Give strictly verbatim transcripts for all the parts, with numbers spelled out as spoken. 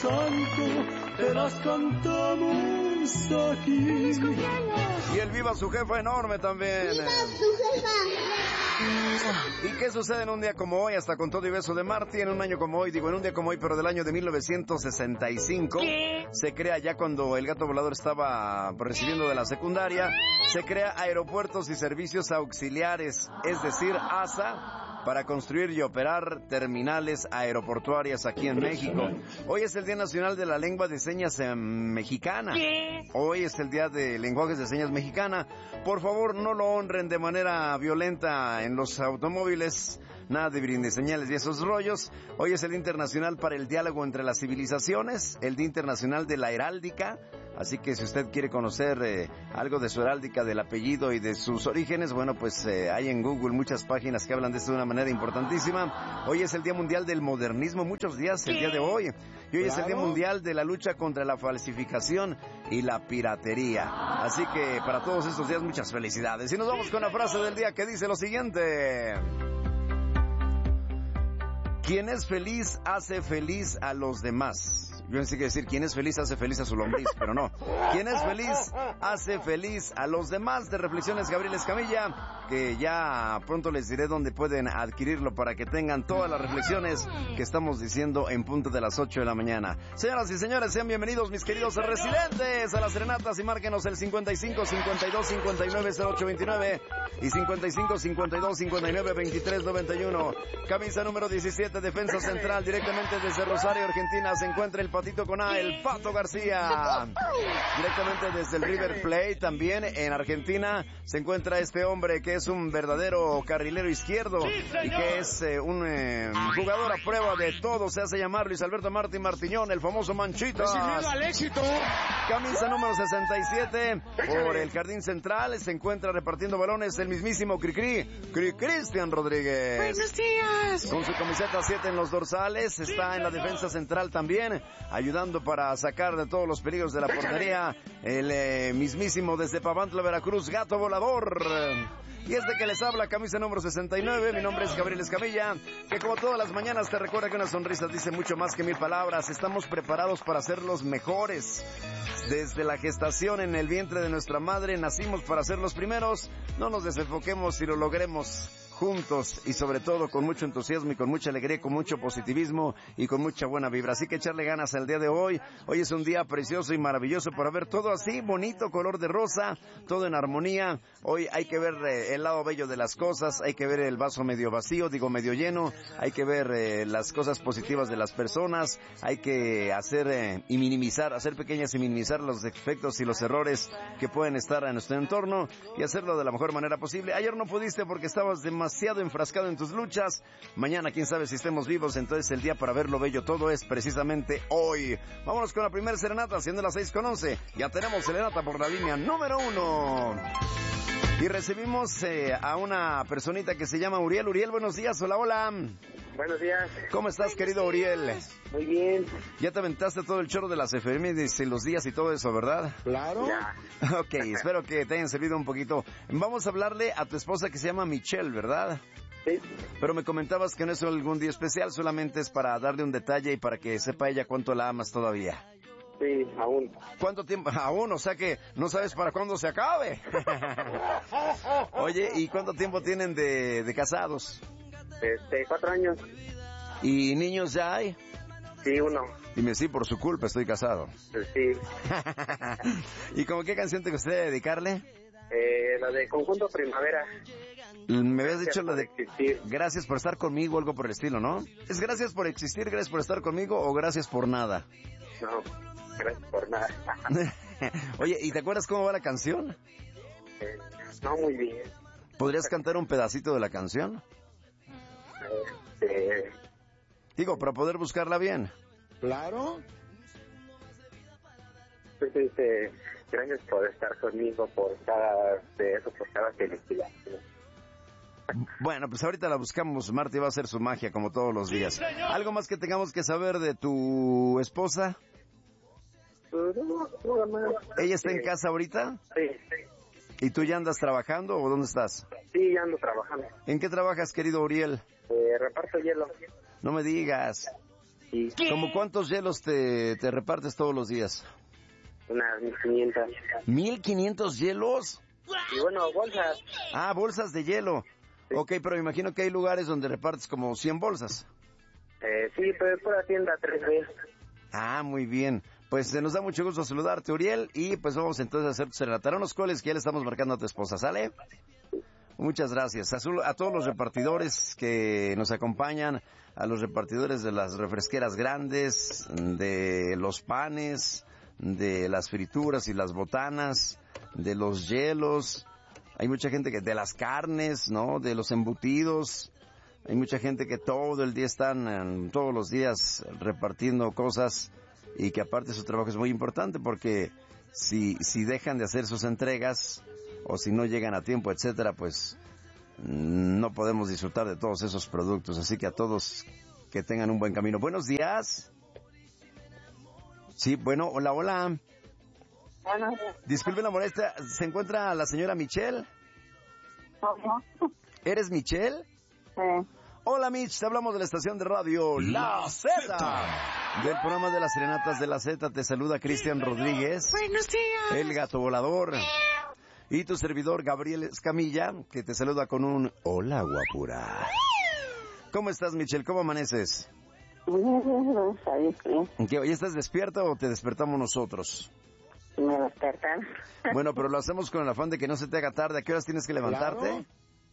Santo, te las cantamos aquí. Y el viva su jefa enorme también. ¡Viva su jefa! ¿Y qué sucede en un día como hoy? Hasta con todo y beso de Marty, en un año como hoy, digo en un día como hoy, pero del año de mil novecientos sesenta y cinco. ¿Qué? Se crea ya cuando el gato volador estaba recibiendo de la secundaria, se crea Aeropuertos y Servicios Auxiliares, es decir, A S A, para construir y operar terminales aeroportuarias aquí en México. Hoy es el Día Nacional de la Lengua de Señas eh, Mexicana. ¿Qué? Hoy es el Día de Lenguajes de Señas Mexicana. Por favor, no lo honren de manera violenta en los automóviles. Nada de brindeseñales y esos rollos. Hoy es el Día Internacional para el Diálogo entre las Civilizaciones, el Día Internacional de la Heráldica. Así que si usted quiere conocer eh, algo de su heráldica, del apellido y de sus orígenes, bueno, pues eh, hay en Google muchas páginas que hablan de esto de una manera importantísima. Hoy es el Día Mundial del Modernismo, muchos días, el día de hoy. Y hoy ¿Claro? es el Día Mundial de la lucha contra la falsificación y la piratería. Así que para todos estos días, muchas felicidades. Y nos vamos con la frase del día que dice lo siguiente: quien es feliz hace feliz a los demás. Yo pensé que decir, quien es feliz hace feliz a su lombriz, pero no. Quien es feliz hace feliz a los demás. De Reflexiones Gabriel Escamilla, que ya pronto les diré dónde pueden adquirirlo para que tengan todas las reflexiones que estamos diciendo en punto de las ocho de la mañana. Señoras y señores, sean bienvenidos mis queridos residentes a las serenatas y márquenos el cincuenta y cinco, cincuenta y dos, cincuenta y nueve, cero ocho veintinueve y cincuenta y cinco, cincuenta y dos, cincuenta y nueve, veintitrés noventa y uno. Camisa número diecisiete, defensa central, directamente desde Rosario, Argentina, se encuentra el Patito con A, el Pato García. Directamente desde el River Plate, también en Argentina, se encuentra este hombre que es un verdadero carrilero izquierdo y que es eh, un eh, jugador a prueba de todo, se hace llamar Luis Alberto Martín Martiñón, el famoso Manchitas. Al éxito. Camisa número sesenta y siete, por el jardín central, se encuentra repartiendo balones el mismísimo Cricri, Cri Cristian Rodríguez. Buenos días. Con su camiseta siete en los dorsales, está en la defensa central también, ayudando para sacar de todos los peligros de la portería, el eh, mismísimo desde Papantla, Veracruz, Gato Volador. Y este que les habla, camisa número sesenta y nueve, mi nombre es Gabriel Escamilla, que como todas las mañanas te recuerda que una sonrisa dice mucho más que mil palabras. Estamos preparados para ser los mejores. Desde la gestación en el vientre de nuestra madre nacimos para ser los primeros. No nos desenfoquemos y lo logremos juntos y sobre todo con mucho entusiasmo y con mucha alegría, con mucho positivismo y con mucha buena vibra. Así que echarle ganas al día de hoy. Hoy es un día precioso y maravilloso para ver todo así, bonito, color de rosa, todo en armonía. Hoy hay que ver eh, el lado bello de las cosas, hay que ver el vaso medio vacío, digo medio lleno, hay que ver eh, las cosas positivas de las personas, hay que hacer eh, y minimizar, hacer pequeñas y minimizar los defectos y los errores que pueden estar en nuestro entorno y hacerlo de la mejor manera posible. Ayer no pudiste porque estabas demasiado demasiado enfrascado en tus luchas. Mañana quién sabe si estemos vivos, entonces el día para ver lo bello todo es precisamente hoy. Vámonos con la primera serenata, siendo las seis con once. Ya tenemos serenata por la línea número uno. Y recibimos eh, a una personita que se llama Uriel. Uriel, buenos días, hola, hola. Buenos días. ¿Cómo estás, querido Uriel? Muy bien. Ya te aventaste todo el choro de las efemérides y los días y todo eso, ¿verdad? Claro. Ya. Ok, espero que te hayan servido un poquito. Vamos a hablarle a tu esposa que se llama Michelle, ¿verdad? Sí. Pero me comentabas que no es algún día especial, solamente es para darle un detalle y para que sepa ella cuánto la amas todavía. Sí, aún. ¿Cuánto tiempo? Aún, o sea que no sabes para cuándo se acabe. Oye, ¿y cuánto tiempo tienen de, de casados? Este, cuatro años. ¿Y niños ya hay? Sí, uno. Dime, sí, por su culpa estoy casado. Sí. ¿Y cómo qué canción te gustaría dedicarle? Eh, la de Conjunto Primavera. Me habías dicho la de existir. gracias por estar conmigo, algo por el estilo, ¿no? ¿Es gracias por existir, gracias por estar conmigo o gracias por nada? No, gracias por nada. Oye, ¿y te acuerdas cómo va la canción? Eh, no, muy bien. ¿Podrías cantar un pedacito de la canción? Este... Digo, para poder buscarla bien. Claro. Pues dice, gracias por estar conmigo, por cada de eso, por cada felicidad. Bueno, pues ahorita la buscamos. Marty va a hacer su magia como todos los días. ¿Algo más que tengamos que saber de tu esposa? Pues, no, no, no, no. ¿Ella está en casa ahorita? Sí, sí. ¿Y tú ya andas trabajando o dónde estás? Sí, ya ando trabajando. ¿En qué trabajas, querido Uriel? Eh, reparto hielo. No me digas. sí. ¿Cómo cuántos hielos te, te repartes todos los días? Unas mil quinientas. ¿mil quinientos hielos? Y bueno, bolsas. Ah, bolsas de hielo. Sí. Ok, pero me imagino que hay lugares donde repartes como cien bolsas. Eh, sí, pero por la tienda tres veces. Ah, muy bien. Pues eh, nos da mucho gusto saludarte, Uriel, y pues vamos entonces a hacer tu serenata. Los coles que ya le estamos marcando a tu esposa, ¿sale? Muchas gracias. A, su, a todos los repartidores que nos acompañan, a los repartidores de las refresqueras grandes, de los panes, de las frituras y las botanas, de los hielos, hay mucha gente que de las carnes, ¿no? De los embutidos, hay mucha gente que todo el día están, eh, todos los días repartiendo cosas y que aparte su trabajo es muy importante porque si, si dejan de hacer sus entregas o si no llegan a tiempo, etcétera, pues no podemos disfrutar de todos esos productos. Así que a todos que tengan un buen camino. Buenos días. Sí, bueno, hola, hola. Bueno, Disculpe la molestia, ¿se encuentra la señora Michelle? ¿cómo? ¿Eres Michelle? Sí. Hola, Mitch, te hablamos de la estación de radio La Z. Del programa de las serenatas de la Z te saluda Cristian Rodríguez. Buenos días. El gato volador. Y tu servidor Gabriel Escamilla, que te saluda con un hola, guapura. ¿Cómo estás, Michelle? ¿Cómo amaneces? ¿Qué, ¿Hoy estás despierta o te despertamos nosotros? Me despertan. Bueno, pero lo hacemos con el afán de que no se te haga tarde. ¿A qué horas tienes que levantarte? Claro.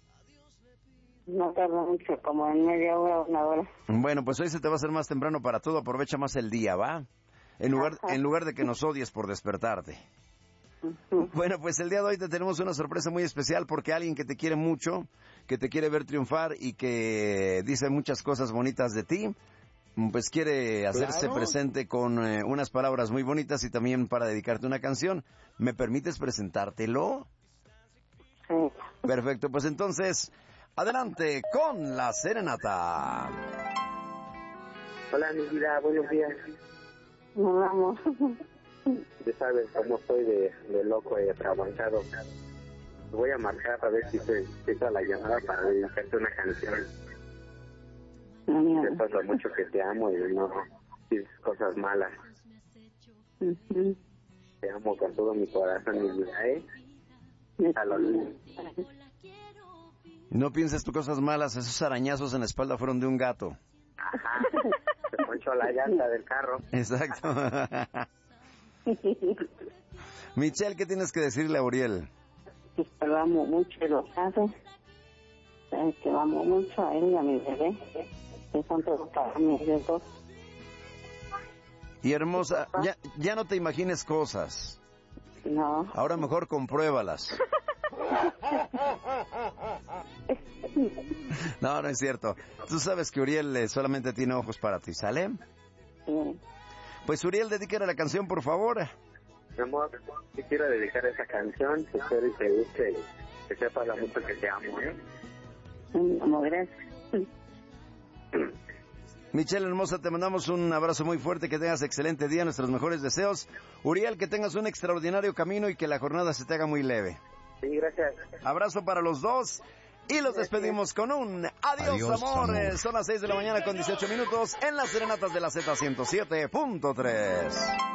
No tarda mucho, como en media hora o una hora. Bueno, pues hoy se te va a hacer más temprano para todo. Aprovecha más el día, ¿va? En lugar, en lugar de que nos odies por despertarte. Uh-huh. Bueno, pues el día de hoy te tenemos una sorpresa muy especial porque alguien que te quiere mucho, que te quiere ver triunfar y que dice muchas cosas bonitas de ti, pues quiere hacerse Claro. presente con eh, unas palabras muy bonitas y también para dedicarte una canción. ¿Me permites presentártelo? Sí. Perfecto, pues entonces, adelante con la serenata. Hola, mi vida, buenos días. Nos vamos. Ya sabes cómo soy de, de loco y atrabancado. Voy a marcar a ver si se quita la llamada para dedicarte una canción. No, Sepas lo mucho que te amo y no dices cosas malas. uh-huh. Te amo con todo mi corazón, mi vida, ¿eh? A los niños. No pienses tú cosas malas, esos arañazos en la espalda fueron de un gato. Ajá. Se ponchó la llanta del carro. Exacto. Michelle, ¿qué tienes que decirle a Uriel? Pues que lo amo mucho y lo sabe. Sabes que lo amo mucho a él y a mi bebé. Que son todos para mí, ellos dos. Y hermosa, ya, ya no te imagines cosas. No. Ahora mejor compruébalas. No, no es cierto. Tú sabes que Uriel eh, solamente tiene ojos para ti, ¿sale? Sí. Pues Uriel, dedícale la canción, por favor. Mi amor, te quiero dedicar esa canción. Espero y te guste y que sepas lo mucho que te amo, ¿eh? Como gracias. Michelle hermosa, te mandamos un abrazo muy fuerte, que tengas excelente día, nuestros mejores deseos. Uriel, que tengas un extraordinario camino y que la jornada se te haga muy leve. Sí, gracias. Abrazo para los dos y los despedimos con un adiós, Adiós, amores. amor. Son las seis de la mañana con dieciocho minutos en las serenatas de la Z ciento siete punto tres.